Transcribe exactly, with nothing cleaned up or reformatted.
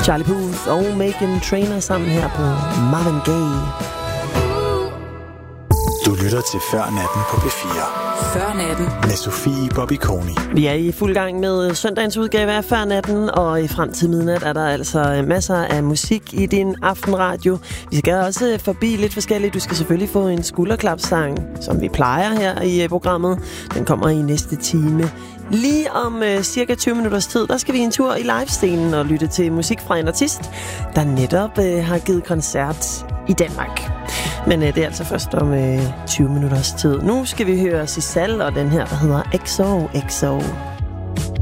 Charlie Puth og Meghan Trainor sammen her på Marvin Gaye. Du lytter til Før Natten på P fire. Før Natten med Sofie Bobby Koni. Vi er i fuld gang med søndagens udgave af Før Natten, og i frem til midnat er der altså masser af musik i din aftenradio. Vi skal også forbi lidt forskelligt. Du skal selvfølgelig få en skulderklapsang, som vi plejer her i programmet. Den kommer i næste time. Lige om øh, cirka tyve minutters tid, der skal vi en tur i livescenen og lytte til musik fra en artist, der netop øh, har givet koncert i Danmark. Men øh, det er altså først om øh, tyve minutters tid. Nu skal vi høre Sissal og den her, der hedder X O X O.